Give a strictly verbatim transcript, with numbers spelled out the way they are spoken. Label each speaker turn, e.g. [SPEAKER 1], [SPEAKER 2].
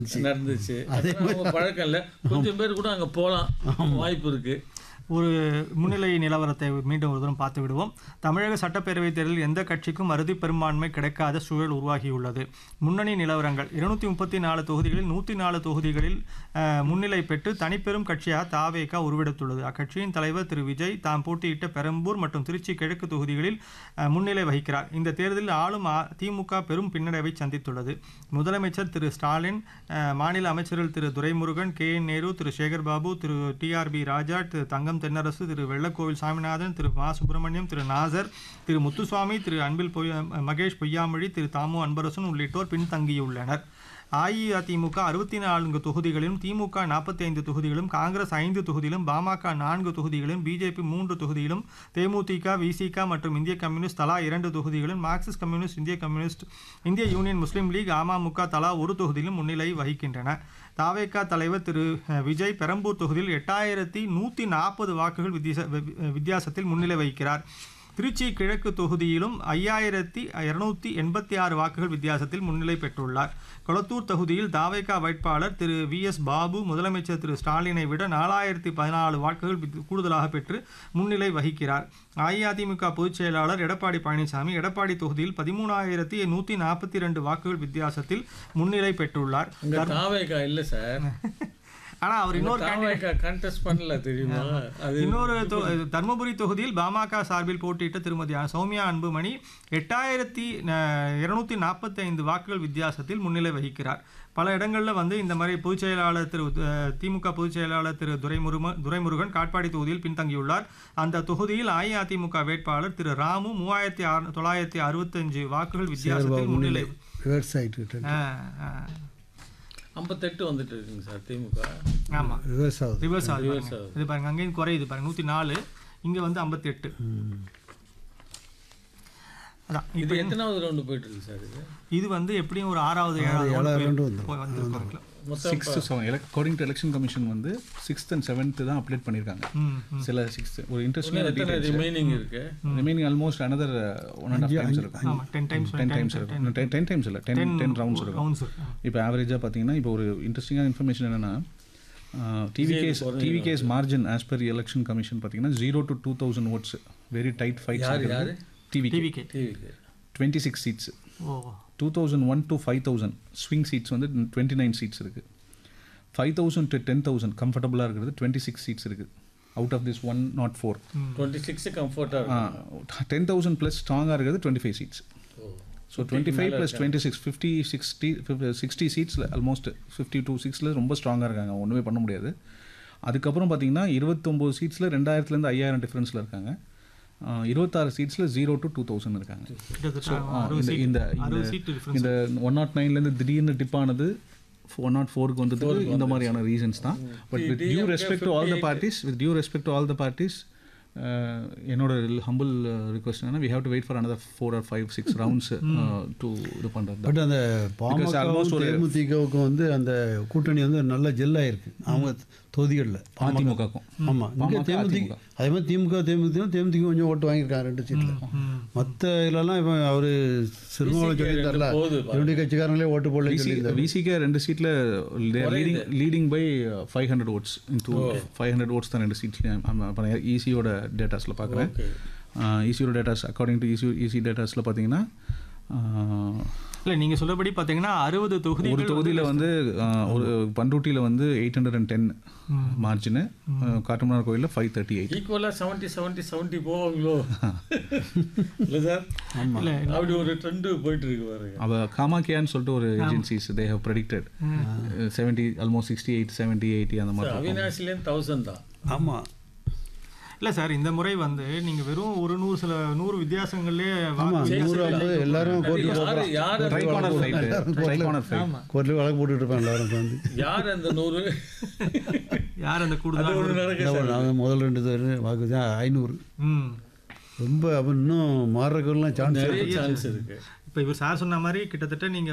[SPEAKER 1] நடந்துச்சு. அவங்க பழக்கம் இல்லை. கொஞ்சம் பேர் கூட அங்கே போகலாம், வாய்ப்பு இருக்குது.
[SPEAKER 2] ஒரு முன்னிலை நிலவரத்தை மீண்டும் ஒரு தூரம் பார்த்து விடுவோம். தமிழக சட்டப்பேரவைத் தேர்தலில் எந்த கட்சிக்கும் அறுதி பெரும்பான்மை கிடைக்காத சூழல் உருவாகியுள்ளது. முன்னணி நிலவரங்கள்: இருநூத்தி முப்பத்தி நாலு தொகுதிகளில் நூற்றி நாலு தொகுதிகளில் முன்னிலை பெற்று தனிப்பெரும் கட்சியாக தாவேகா உருவெடுத்துள்ளது. அக்கட்சியின் தலைவர் திரு விஜய் தாம் போட்டியிட்ட பெரம்பூர் மற்றும் திருச்சி கிழக்கு தொகுதிகளில் முன்னிலை வகிக்கிறார். இந்த தேர்தலில் ஆளும் திமுக பெரும் பின்னடைவை சந்தித்துள்ளது. முதலமைச்சர் திரு ஸ்டாலின், மாநில அமைச்சர்கள் திரு துரைமுருகன், கே என் நேரு, திரு சேகர்பாபு, திரு டி ஆர் பி ராஜா, திரு தங்கம் தென்னரசு, திரு வெள்ளக்கோவில் சாமிநாதன், திரு மா சுப்பிரமணியம், திரு நாசர், திரு முத்துசுவாமி, திரு அன்பில் பொய் மகேஷ் பொய்யாமொழி, திரு தாமு அன்பரசன் உள்ளிட்டோர் பின்தங்கியுள்ளனர். அஇஅதிமுக அறுபத்தி நான்கு தொகுதிகளிலும், திமுக நாற்பத்தி ஐந்து தொகுதிகளும், காங்கிரஸ் ஐந்து தொகுதியிலும், பாமக நான்கு தொகுதிகளும், பிஜேபி மூன்று தொகுதியிலும், தேமுதிக, விசிக மற்றும் இந்திய கம்யூனிஸ்ட் தலா இரண்டு தொகுதிகளும், மார்க்சிஸ்ட் கம்யூனிஸ்ட், இந்திய கம்யூனிஸ்ட், இந்திய யூனியன் முஸ்லீம் லீக், அமமுக தலா ஒரு தொகுதியிலும் முன்னிலை வகிக்கின்றன. தாவேகா தலைவர் திரு விஜய் பெரம்பூர் தொகுதியில் எட்டாயிரத்தி நூற்றி நாற்பது வாக்குகள் வித்தியாச வித்தியாசத்தில் முன்னிலை வகிக்கிறார். திருச்சி கிழக்கு தொகுதியிலும் ஐயாயிரத்தி இருநூத்தி எண்பத்தி ஆறு வாக்குகள் வித்தியாசத்தில் முன்னிலை பெற்றுள்ளார். கொளத்தூர் தொகுதியில் தாவேகா வேட்பாளர் திரு வி எஸ் பாபு முதலமைச்சர் திரு ஸ்டாலினை விட நாலாயிரத்தி பதினாலு வாக்குகள் கூடுதலாக பெற்று முன்னிலை வகிக்கிறார். அஇஅதிமுக பொதுச் செயலாளர் எடப்பாடி பழனிசாமி எடப்பாடி தொகுதியில் பதிமூணாயிரத்தி நூற்றி நாற்பத்தி ரெண்டு வாக்குகள் வித்தியாசத்தில் முன்னிலை பெற்றுள்ளார்.
[SPEAKER 1] இல்லை சார்,
[SPEAKER 2] ஆனால் அவர் இன்னொரு
[SPEAKER 1] கண்டெஸ்ட் பண்ணல தெரியுமா?
[SPEAKER 2] இன்னொரு தர்மபுரி தொகுதியில் பாமக சார்பில் போட்டியிட்ட திருமதி சௌமியா அன்புமணி எட்டாயிரத்தி இருநூத்தி நாற்பத்தி ஐந்து வாக்குகள் வித்தியாசத்தில் முன்னிலை வகிக்கிறார். பல இடங்களில் வந்து இந்த மாதிரி பொதுச் செயலாளர் திரு திமுக பொதுச் செயலாளர் திரு துரைமுருக துரைமுருகன் காட்பாடி தொகுதியில் பின்தங்கியுள்ளார். அந்த தொகுதியில் அஇஅதிமுக வேட்பாளர் திரு ராமு மூவாயிரத்தி ஆறு தொள்ளாயிரத்தி அறுபத்தஞ்சு வாக்குகள் வித்தியாசத்தில் முன்னிலை.
[SPEAKER 1] ஐம்பத்தெட்டு வந்துட்டு இருக்குங்க சார் திமுக.
[SPEAKER 2] ஆமாம், ரிவர்ஸ் ஆகுது ரிவர்ஸ் ஆகுது இது பாருங்க, அங்கேயும் குறையுது பாருங்க, நூற்றி நாலு இங்கே வந்து ஐம்பத்தெட்டு. அதான்
[SPEAKER 1] இப்போ எத்தனாவது ரவுண்டு போயிட்டு இருக்கு சார்? இது இது
[SPEAKER 2] வந்து எப்படியும் ஒரு ஆறாவது ஏழாவது ரவுண்டு வந்து
[SPEAKER 3] sixth seven எலக் according to election commission வந்து சிக்ஸ்த் அண்ட் செவன்த்து தான் அப்டேட் பண்ணியிருக்காங்க. சில சிக்ஸ்த் ஒரு இன்ட்ரெஸ்டிங்
[SPEAKER 1] ரிமைனிங் இருக்கு.
[SPEAKER 3] Remaining almost another one and half times இருக்கும்.
[SPEAKER 2] டென் டைம்ஸ்
[SPEAKER 3] டென் டைம்ஸ் இருக்கும். டென் டைம்ஸ் இல்லை, டென் டென் ரவுண்ட்ஸ் இருக்கும். இப்போ ஆவரேஜாக பார்த்தீங்கன்னா இப்போ ஒரு இன்ட்ரெஸ்டிங்கான இன்ஃபர்மேஷன் என்னென்னா, டிவிகேஸ் டிவிகேஸ் margin as per election commission பார்த்தீங்கன்னா zero to two thousand oats very tight fight. TVK twenty six seeds, two thousand one to five thousand swing seeds வந்து டுவெண்ட்டி நைன் சீட்ஸ் இருக்குது. Five thousand to ten thousand கம்ஃபர்டபுளாக இருக்கிறது twenty six seeds இருக்குது. Out of this one not four
[SPEAKER 1] twenty six கம்ஃபர்டாக.
[SPEAKER 3] Ten thousand plus ஸ்ட்ராங்காக இருக்கிறது twenty five seeds. So twenty five plus twenty six fifty sixty sixty சீட்ஸில் almost fifty two சிக்ஸில் ரொம்ப ஸ்ட்ராங்காக இருக்காங்க, ஒன்றுமே பண்ண முடியாது. அதுக்கப்புறம் பார்த்தீங்கன்னா இருபத்தொம்போது சீட்ஸில் ரெண்டாயிரத்துலேருந்து ஐயாயிரம் டிஃப்ரென்ஸில் இருக்காங்க. இருபத்தாறு சீட்ஸில் ஜீரோ டு டூ தௌசண்ட் இருக்காங்க. ஸோ இந்த இந்த ஒன் நாட் நைன்லேருந்து திடீர்னு டிப் ஆனது ஒன் நாட் ஃபோருக்கு வந்தது இந்த மாதிரியான ரீசன்ஸ் தான். But with due respect to all the parties with due respect to all the parties என்னோட ஹம்பிள் ரிக்வஸ்ட் என்னன்னா, we have to wait for another four or five six rounds to இது பண்ணுறது.
[SPEAKER 4] But அந்த பாமகவும் தேமுதிகவுக்கு வந்து அந்த கூட்டணி வந்து நல்ல ஜெல்லாயிருக்கு அவங்க தொகுதிகளில்.
[SPEAKER 3] அதிமுகக்கும்
[SPEAKER 4] ஆமாம், இங்கே தேமுதிக அதே மாதிரி திமுக தேமுதிக தேமுதிக கொஞ்சம் ஓட்டு வாங்கியிருக்காங்க ரெண்டு சீட்டில். மற்ற இதிலலாம் இப்போ அவர் சிறுமாவளி சொல்லியிருந்தார்ல, என்னுடைய கட்சிக்காரங்களே ஓட்டு போடல சொல்லியிருந்தார்.
[SPEAKER 3] விசிகே ரெண்டு சீட்டில் leading leading by five hundred oats two five hundred oats தான் ரெண்டு சீட்ஸ்லையும். அப்புறம் ஈசியோட டேட்டாஸில் பார்க்குறேன். ஈசியோட datas according to easy easy டேட்டாஸில் பார்த்தீங்கன்னா,
[SPEAKER 2] இல்லை நீங்கள் சொல்லபடி பார்த்தீங்கன்னா அறுபது தொகுதி
[SPEAKER 3] ஒரு தொகுதியில் வந்து ஒரு பண்ருட்டியில் வந்து eight hundred and ten margin, Kattumannar கோயிலில் ஃபைவ் தேர்ட்டி எயிட்.
[SPEAKER 1] ஈக்குவலாக செவன்ட்டி செவன்ட்டி செவன்ட்டி போவாங்களோ இல்லை சார்? இல்லை, அப்படி ஒரு ட்ரெண்டு போயிட்டு இருக்கு பாருங்க.
[SPEAKER 3] அவள் காமாக்கியான்னு சொல்லிட்டு ஒரு agencies they have predicted seventy almost sixty eight seventy eighty அந்த மாதிரி.
[SPEAKER 1] அவினாசிலேருந்து தௌசண்ட் தான்.
[SPEAKER 4] ஆமாம்.
[SPEAKER 2] இல்லை சார், இந்த முறை வந்து நீங்கள் வெறும் ஒரு நூறு சில நூறு வித்தியாசங்கள்லேயே
[SPEAKER 4] எல்லாரும் கோர்ட்டில் வழக்கு போட்டுட்டு இருப்பாங்க எல்லாரும் வந்து.
[SPEAKER 1] யார் அந்த நூறு
[SPEAKER 2] யார் அந்த கூடுதல்
[SPEAKER 4] முதல் ரெண்டு பேர் வாக்கு தான் ஐநூறு. ரொம்ப அப்போ இன்னும் மாறுறதுக்கெல்லாம் சான்ஸ்
[SPEAKER 2] சான்ஸ் இருக்குது. இப்போ இவர் சார் சொன்ன மாதிரி கிட்டத்தட்ட நீங்கள்